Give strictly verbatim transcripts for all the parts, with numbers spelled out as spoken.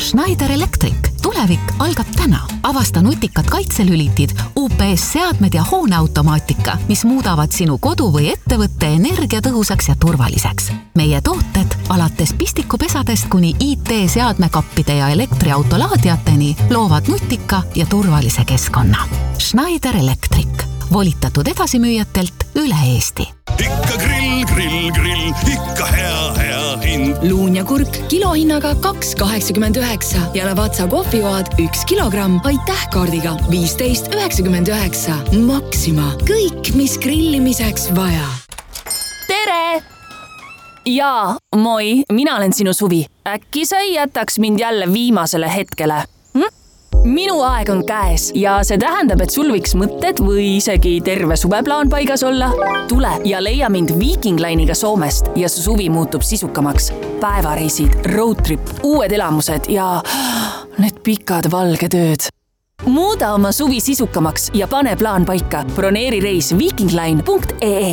Schneider Electric. Tulevik algab täna. Avasta nutikad kaitselülitid, U P S-seadmed ja hooneautomaatika, mis muudavad sinu kodu või ettevõtte energiatõhusaks ja turvaliseks. Meie tooted alates pistikupesadest kuni I T-seadmekappide ja elektriautolaadiateni loovad nutika ja turvalise keskkonna. Schneider Electric. Volitatud edasimüüjatelt üle Eesti. Ikka grill, grill, grill, ikka hea, hea hind. Luun ja kurk kilohinnaga kaks kaheksakümmend üheksa ja Lavazza kohvivaad üks kilogramm aitäh kaardiga viisteist üheksakümmend üheksa. Maxima. Kõik, mis grillimiseks vaja. Tere! Jaa, moi, mina olen sinu Suvi. Äkki sa ei jätaks mind jälle viimasele hetkele? Hm? Minu aeg on käes ja see tähendab, et sul võiks mõtted või isegi terve suveplaan paigas olla. Tule ja leia mind Viking Line'iga Soomest ja su suvi muutub sisukamaks. Päevareisid, roadtrip, uued elamused ja need pikad valged ööd. Muuda oma suvi sisukamaks ja pane plaan paika. Broneeri reis vikingline punkt ee.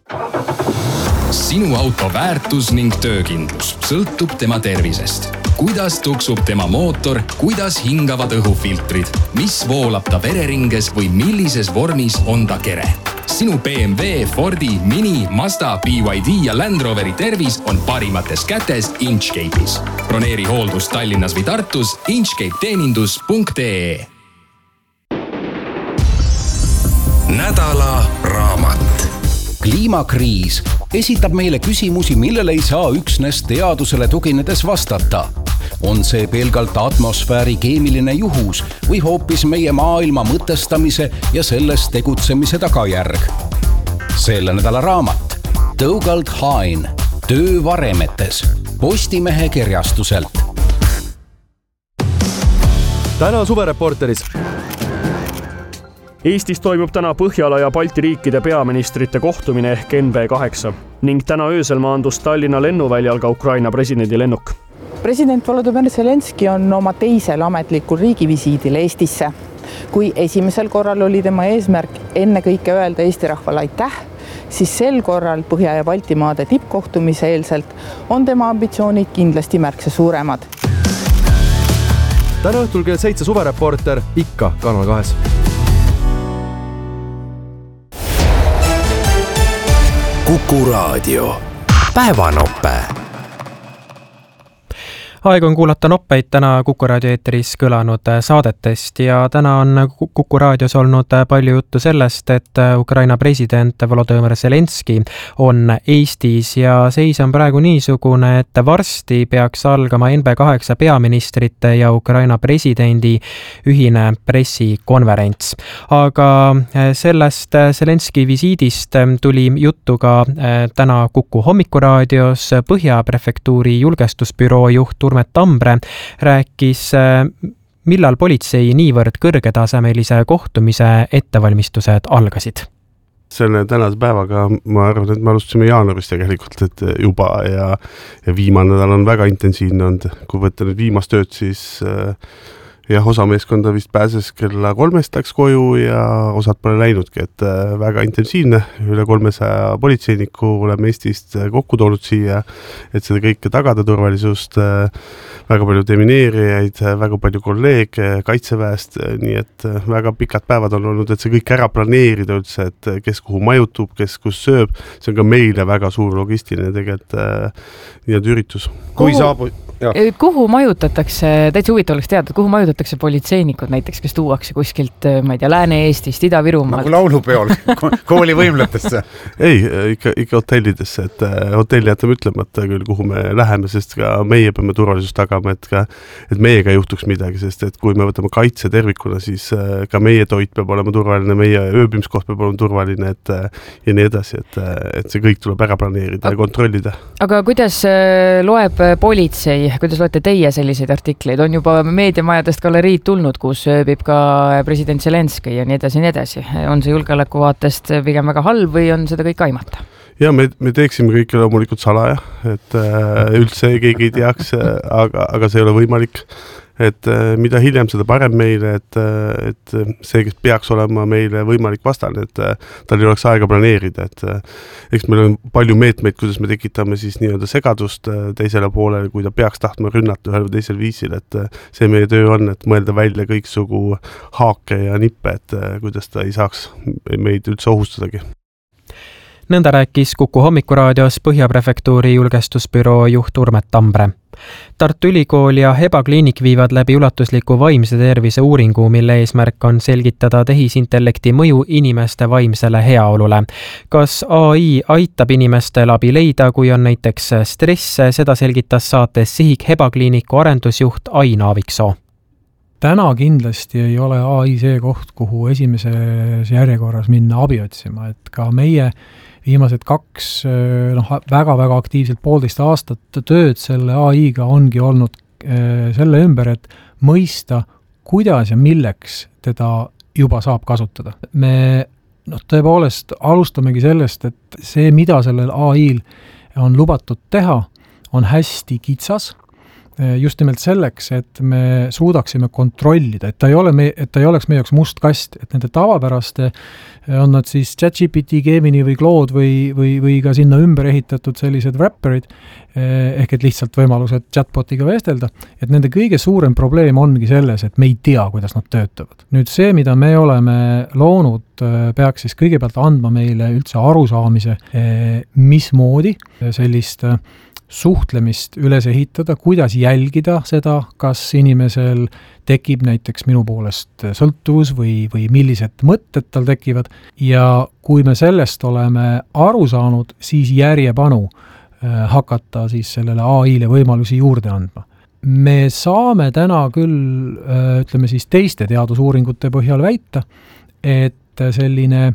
Sinu auto väärtus ning töökindlus sõltub tema tervisest. Kuidas tuksub tema mootor, kuidas hingavad õhufiltrid, mis voolab ta vereringes või millises vormis on ta kere. Sinu B M W, Fordi, Mini, Mazda, B Y D ja Land Roveri tervis on parimates kätes Inchcape'is. Broneeri hooldus Tallinnas või Tartus inchcape teenindus punkt ee. Nädala raamat. Kliimakriis esitab meile küsimusi, millele ei saa üksnes teadusele tuginedes vastata. On see pelgalt atmosfääri keemiline juhus või hoopis meie maailma mõtestamise ja selles tegutsemise tagajärg? Selle nädala raamat Dougald Hine, Töö varemetes, Postimehe kirjastuselt. Täna suvereporteris. Eestis toimub täna Põhjala ja Balti riikide peaministrite kohtumine ehk N B kaheksa ning täna öösel maandus Tallinna lennuväljal ka Ukraina presidendi lennuk. President Volodõmõr Zelenski on oma teisel ametlikul riigivisiidil Eestisse. Kui esimesel korral oli tema eesmärk enne kõike öelda Eesti rahvale aitäh, siis sel korral Põhja- ja Baltimaade tippkohtumise eelselt on tema ambitsioonid kindlasti märksa suuremad. Täna õhtul kell seitse suvereporter ikka Kanal kahes. Kuku Raadio. Päevanoppe. Aeg on kuulata noppeid täna Kuku Raadio eeteris kõlanud saadetest ja täna on Kuku Raadios olnud palju juttu sellest, et Ukraina president Volodõmõr Zelenski on Eestis ja seis on praegu niisugune, et varsti peaks algama N B kaheksa peaministrite ja Ukraina presidendi ühine pressikonverents. Aga sellest Zelenski visiidist tuli juttu ka täna Kuku hommikuraadios. Põhja prefektuuri julgestusbüroo juht Urmet Tambre rääkis, millal politsei niivõrd kõrgetasemelise kohtumise ettevalmistused algasid. Selle tänase päevaga ma arvan, et me alustasime jaanuaris tegelikult et juba ja, ja viimane nädal on väga intensiivne olnud. Kui võtta nüüd viimast tööd, siis jah, osa meeskonda vist pääses kella kolmest läks koju ja osad pole läinudki, et väga intensiivne. Üle kolmesaja politseiniku oleme Eestist kokku toonud siia, et seda kõike tagada turvalisust. Väga palju demineerijaid, väga palju kolleege Kaitseväest, nii et väga pikad päevad on olnud, et see kõik ära planeerida üldse, et kes kuhu majutub, kes kus sööb. See on ka meile väga suur logistiline tegelikult nii et üritus. Kui saabu... Ja. Kuhu majutatakse, täitsa huvitav oleks teada, kuhu majutatakse politseinikud näiteks, kes tuuakse kuskilt, ma ei tea, Lääne-Eestist, Ida-Virumaalt? Nagu laulupeol, kooli võimletesse. Ei, ikka, ikka hotellidesse, et hotelli jätame ütlemata küll, kuhu me läheme, sest ka meie peame turvalisust tagama, et, ka, et meiega ei juhtuks midagi, sest et kui me võtame kaitse tervikuna, siis ka meie toit peab olema turvaline, meie ööbimiskoht peab olema turvaline, et, ja nii edasi, et, et see kõik tuleb ära planeerida ja kontrollida. Aga kuidas loeb politsei? Kuidas loete teie selliseid artikleid? On juba meediamajadest galeriid tulnud, kus ööbib ka president Zelenski ja nii edasi, nii edasi. On see julgeoleku vaatest pigem väga halb või on seda kõik aimata? Ja me, me teeksime kõike loomulikult salaja, et üldse keegi ei teaks, aga, aga see ei ole võimalik. et mida hiljem, seda parem meile, et, et see, kes peaks olema meile võimalik vastane, et tal ei oleks aega planeerida, et eks meil on palju meetmeid, kuidas me tekitame siis nii-öelda segadust teisele poolele, kui ta peaks tahtma rünnata ühel või teisel viisil, et see meie töö on, et mõelda välja kõiksugu haake ja nippe, et kuidas ta ei saaks meid üldse ohustadagi. Nõnda rääkis Kuku hommikuraadios Põhjaprefektuuri julgestusbüroo juht Urmet Tambre. Tartu Ülikool ja Heba kliinik viivad läbi ulatusliku vaimse tervise uuringu, mille eesmärk on selgitada tehisintellekti mõju inimeste vaimsele heaolule. Kas A I aitab inimestel abi leida, kui on näiteks stress, seda selgitas saates Sihik Heba kliiniku arendusjuht Ain Aaviksoo. Täna kindlasti ei ole A I see koht, kuhu esimeses järjekorras minna abi otsima, et ka meie viimased kaks noh, väga-väga aktiivselt poolteist aastat tööd selle A I-ga ongi olnud selle ümber, et mõista, kuidas ja milleks teda juba saab kasutada. Me noh, tõepoolest alustamegi sellest, et see, mida sellel A I-l on lubatud teha, on hästi kitsas, just nimelt selleks, et me suudaksime kontrollida, et ta ei ole me, et ta ei oleks meie jaoks must kast, et nende tavapäraste on nad siis ChatGPT, Gemini või Claude või, või, või ka sinna ümber ehitatud sellised wrapperid, ehk et lihtsalt võimalused chatbotiga vestelda, et nende kõige suurem probleem ongi selles, et me ei tea, kuidas nad töötavad. Nüüd see, mida me oleme loonud, peaks siis kõigepealt andma meile üldse arusaamise, mismoodi sellist suhtlemist üles ehitada, kuidas jälgida seda, kas inimesel tekib näiteks minu poolest sõltuvus või, või millised mõtted tal tekivad ja kui me sellest oleme aru saanud, siis järjepanu hakata siis sellele A I-le võimalusi juurde andma. Me saame täna küll, ütleme siis teiste teadusuuringute põhjal väita, et selline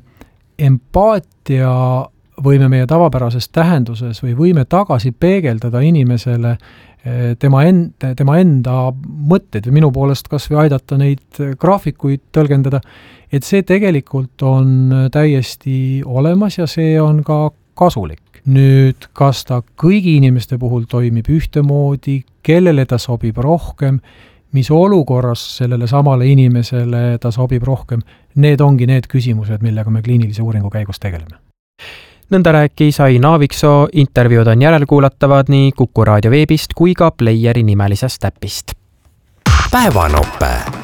empaatia võime meie tavapärases tähenduses või võime tagasi peegeldada inimesele tema enda, tema enda mõtted või minu poolest kas või aidata neid graafikuid tõlgendada, et see tegelikult on täiesti olemas ja see on ka kasulik. Nüüd, kas ta kõigi inimeste puhul toimib ühtemoodi, kellele ta sobib rohkem, mis olukorras sellele samale inimesele ta sobib rohkem, need ongi need küsimused, millega me kliinilise uuringu käigus tegeleme. Nõnda rääkis Ain Aaviksoo, intervjuud on järelkuulatavad nii Kuku raadio veebist kui ka Playeri nimelisest äpist. Päevanoppe.